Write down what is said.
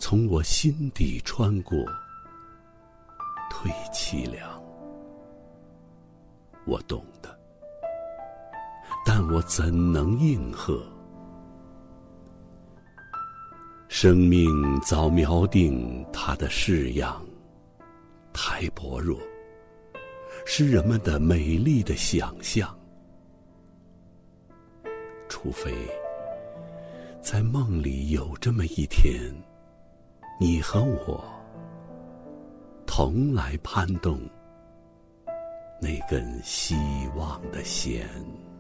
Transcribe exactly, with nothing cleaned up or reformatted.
从我心底穿过，忒凄凉。我懂的，但我怎能应和？生命早瞄定它的式样，太薄弱，是人们的美丽的想象。除非在梦里有这么一天，你和我同来攀动那根希望的弦。